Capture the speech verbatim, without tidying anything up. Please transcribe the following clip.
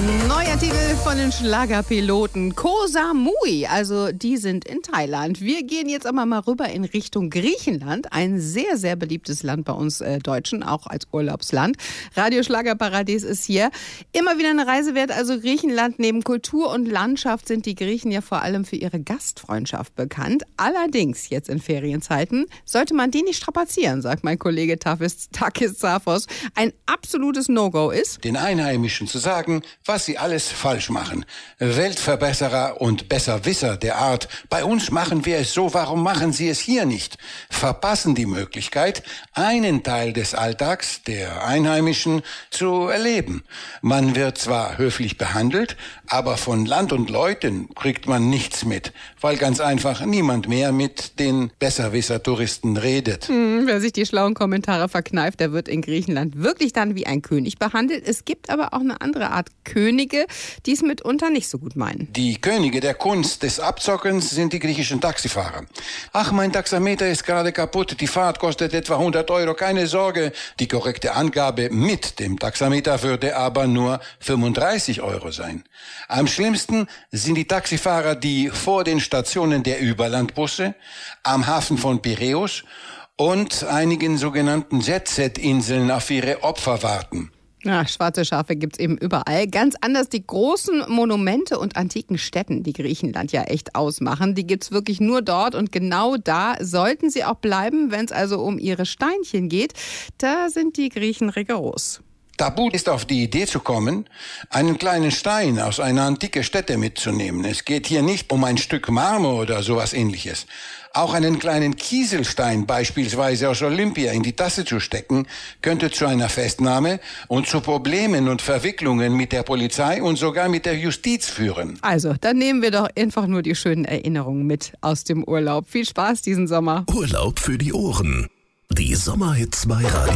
Neuer Titel von den Schlagerpiloten Koh Samui, also die sind in Thailand. Wir gehen jetzt aber mal rüber in Richtung Griechenland, ein sehr, sehr beliebtes Land bei uns äh, Deutschen, auch als Urlaubsland. Radio Schlagerparadies ist hier. Immer wieder eine Reise wert, also Griechenland. Neben Kultur und Landschaft sind die Griechen ja vor allem für ihre Gastfreundschaft bekannt. Allerdings, jetzt in Ferienzeiten, sollte man die nicht strapazieren, sagt mein Kollege Takis, Takis Zaphos. Ein absolutes No-Go ist, den Einheimischen zu sagen, was sie alles falsch machen. Weltverbesserer und Besserwisser der Art. Bei uns machen wir es so, warum machen sie es hier nicht? Verpassen die Möglichkeit, einen Teil des Alltags der Einheimischen zu erleben. Man wird zwar höflich behandelt, aber von Land und Leuten kriegt man nichts mit, weil ganz einfach niemand mehr mit den Besserwisser-Touristen redet. Hm, wer sich die schlauen Kommentare verkneift, der wird in Griechenland wirklich dann wie ein König behandelt. Es gibt aber auch eine andere Art Könige, die es mitunter nicht so gut meinen. Die Könige der Kunst des Abzockens sind die griechischen Taxifahrer. Ach, mein Taxameter ist gerade kaputt, die Fahrt kostet etwa hundert Euro, keine Sorge. Die korrekte Angabe mit dem Taxameter würde aber nur fünfunddreißig Euro sein. Am schlimmsten sind die Taxifahrer, die vor den Stationen der Überlandbusse, am Hafen von Piräus und einigen sogenannten Jet-Set-Inseln auf ihre Opfer warten. Ja, schwarze Schafe gibt's eben überall. Ganz anders die großen Monumente und antiken Stätten, die Griechenland ja echt ausmachen. Die gibt's wirklich nur dort und genau da sollten sie auch bleiben, wenn es also um ihre Steinchen geht. Da sind die Griechen rigoros. Tabu ist auf die Idee zu kommen, einen kleinen Stein aus einer antiken Stätte mitzunehmen. Es geht hier nicht um ein Stück Marmor oder sowas Ähnliches. Auch einen kleinen Kieselstein beispielsweise aus Olympia in die Tasse zu stecken, könnte zu einer Festnahme und zu Problemen und Verwicklungen mit der Polizei und sogar mit der Justiz führen. Also, dann nehmen wir doch einfach nur die schönen Erinnerungen mit aus dem Urlaub. Viel Spaß diesen Sommer. Urlaub für die Ohren. Die Sommerhits bei Radio